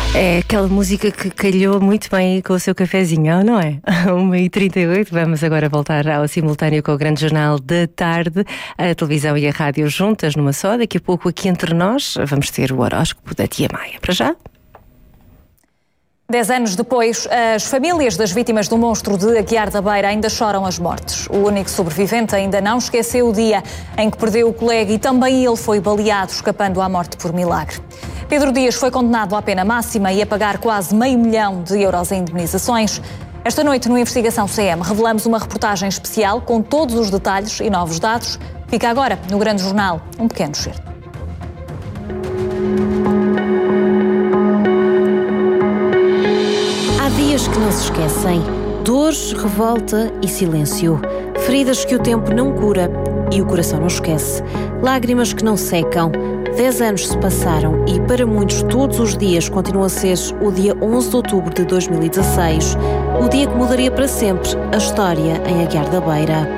É aquela música que calhou muito bem com o seu cafezinho, não é? 1h38, vamos agora voltar ao simultâneo com o Grande Jornal da Tarde, a televisão e a rádio juntas numa só. Daqui a pouco aqui entre nós vamos ter o horóscopo da Tia Maia. Para já? 10 anos depois, as famílias das vítimas do monstro de Aguiar da Beira ainda choram as mortes. O único sobrevivente ainda não esqueceu o dia em que perdeu o colega e também ele foi baleado, escapando à morte por milagre. Pedro Dias foi condenado à pena máxima e a pagar quase €500 mil em indemnizações. Esta noite, no Investigação CM, revelamos uma reportagem especial com todos os detalhes e novos dados. Fica agora, no Grande Jornal, um pequeno certo. Há dias que não se esquecem, dores, revolta e silêncio, feridas que o tempo não cura e o coração não esquece, lágrimas que não secam. 10 anos se passaram e para muitos todos os dias continua a ser o dia 11 de outubro de 2016, o dia que mudaria para sempre a história em Aguiar da Beira.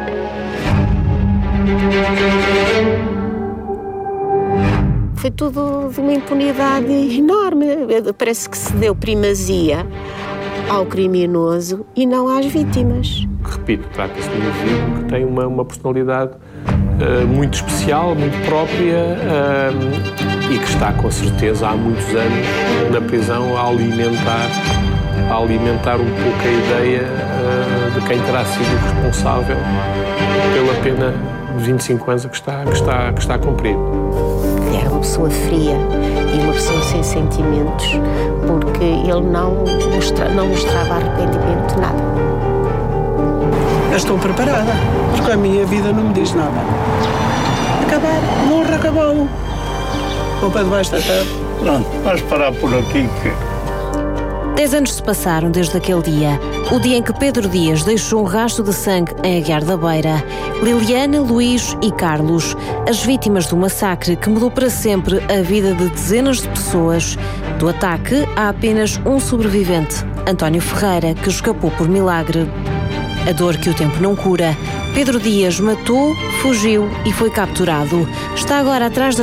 Foi tudo de uma impunidade enorme, parece que se deu primazia ao criminoso e não às vítimas. Repito, trata-se de um indivíduo que tem uma personalidade muito especial, muito própria e que está com certeza há muitos anos na prisão a alimentar um pouco a ideia de quem terá sido responsável pela pena de 25 anos que está a cumprir. Era uma pessoa fria e uma pessoa sem sentimentos, porque ele não mostrava arrependimento de nada. Eu estou preparada, porque a minha vida não me diz nada. Acabar, morra, acabou. Vou para debaixo da terra. Pronto, vamos parar por aqui que... 10 anos se passaram desde aquele dia, o dia em que Pedro Dias deixou um rastro de sangue em Aguiar da Beira. Liliana, Luís e Carlos, as vítimas do massacre que mudou para sempre a vida de dezenas de pessoas. Do ataque, há apenas um sobrevivente, António Ferreira, que escapou por milagre. A dor que o tempo não cura. Pedro Dias matou, fugiu e foi capturado. Está agora atrás da